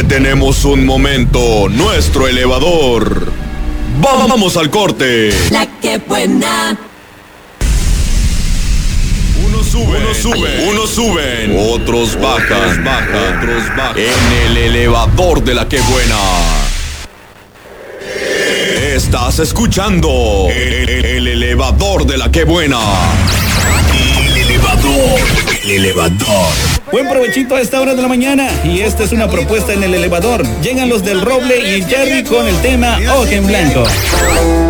Detenemos un momento nuestro elevador. Vamos al corte. La que buena. Unos suben, otros bajan, en el elevador de la que buena. Estás escuchando el elevador de la que buena. El elevador. Buen provechito a esta hora de la mañana. Y esta es una propuesta en el elevador. Llegan los del Roble y Jerry con el tema Ojo en Blanco.